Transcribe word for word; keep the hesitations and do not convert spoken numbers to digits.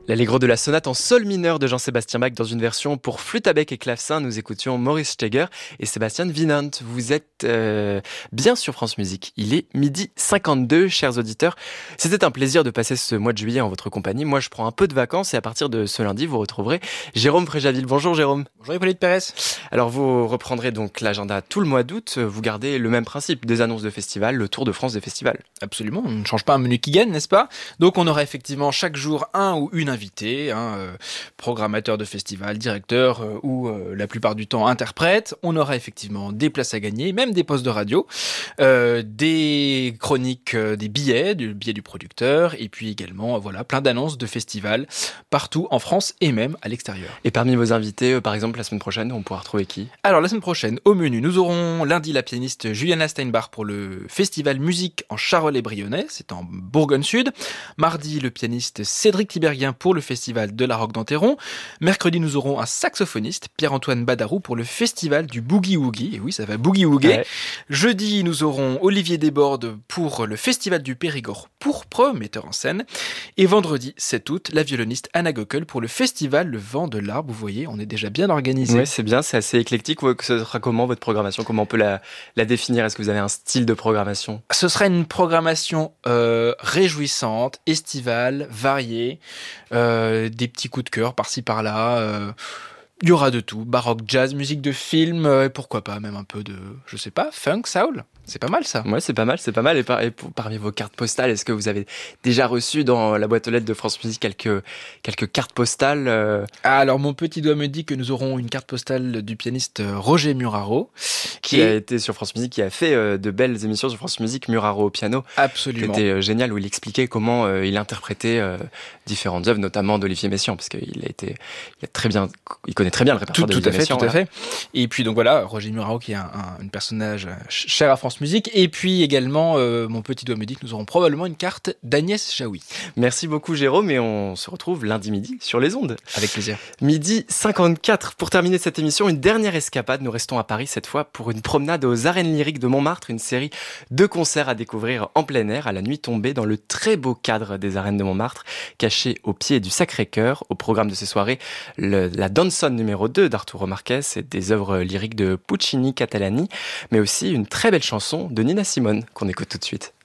L'Allegro de la sonate en sol mineur de Jean-Sébastien Bach dans une version pour flûte à bec et clavecin. Nous écoutions Maurice Steger et Sébastien Winant. Vous êtes euh, bien sur France Musique. Il est midi cinquante-deux, chers auditeurs. C'était un plaisir de passer ce mois de juillet en votre compagnie. Moi, je prends un peu de vacances et à partir de ce lundi, vous retrouverez Jérôme Fréjaville. Bonjour Jérôme. Bonjour Hippolyte Pérez. Alors, vous reprendrez donc l'agenda tout le mois d'août. Vous gardez le même principe, des annonces de festivals, le Tour de France des festivals. Absolument, on ne change pas un menu qui gagne, n'est-ce pas ? Donc on aura effectivement chaque jour un ou une invitée, un euh, programmateur de festival, directeur euh, ou euh, la plupart du temps interprète. On aura effectivement des places à gagner, même des postes de radio, euh, des chroniques, euh, des billets, du billet du producteur, et puis également voilà plein d'annonces de festivals partout en France et même à l'extérieur. Et parmi vos invités, euh, par exemple la semaine prochaine, on pourra retrouver qui ? Alors la semaine prochaine, au menu, nous aurons lundi la pianiste Juliana Steinbach pour le festival musique en Charolais-Brionnais, c'est en Bourgogne-Sud. Mardi, le pianiste Cédric Tiberghien pour le festival de la Roque d'Enterron. Mercredi, nous aurons un saxophoniste, Pierre-Antoine Badarou, pour le festival du Boogie Woogie. Et oui, ça va Boogie Woogie. Ouais. Jeudi, nous aurons Olivier Desbordes pour le festival du Périgord pourpre, metteur en scène. Et vendredi, sept août, la violoniste Anna Gockel pour le festival Le Vent de l'Arbre. Vous voyez, on est déjà bien organisé. Oui, c'est bien, c'est assez éclectique. Ce sera comment votre programmation ? Comment on peut la, la définir ? Est-ce que vous avez un style de programmation ? Ce sera une programmation euh, réjouissante, estivale, variée, euh, des petits coups de cœur par-ci par-là. Euh, il y aura de tout, baroque, jazz, musique de film, euh, et pourquoi pas même un peu de, je sais pas, funk, soul. C'est pas mal ça. Ouais, c'est pas mal, c'est pas mal. Et, par, et pour, parmi vos cartes postales, est-ce que vous avez déjà reçu dans la boîte aux lettres de France Musique quelques, quelques cartes postales euh... Ah, alors mon petit doigt me dit que nous aurons une carte postale du pianiste Roger Muraro. Qui et... a été sur France Musique, qui a fait euh, de belles émissions sur France Musique, Muraro au piano. Absolument. Qui était euh, génial, où il expliquait comment euh, il interprétait euh, différentes œuvres, notamment d'Olivier Messiaen, parce qu'il a été, il a très bien, il connaît très bien le répertoire d'Olivier Messiaen. Tout à fait, tout à fait. Et puis donc voilà, Roger Muraro qui est un, un, un personnage cher à France Musique, et puis également, euh, mon petit doigt me dit que nous aurons probablement une carte d'Agnès Jaoui. Merci beaucoup Jérôme, et on se retrouve lundi midi sur les ondes. Avec plaisir. Midi cinquante-quatre. Pour terminer cette émission, une dernière escapade. Nous restons à Paris cette fois pour une promenade aux Arènes Lyriques de Montmartre, une série de concerts à découvrir en plein air à la nuit tombée dans le très beau cadre des Arènes de Montmartre, caché au pied du Sacré-Cœur. Au programme de ces soirées, le, la Danzone numéro deux d'Arturo Marquez et des œuvres lyriques de Puccini, Catalani, mais aussi une très belle chanson de Nina Simone qu'on écoute tout de suite.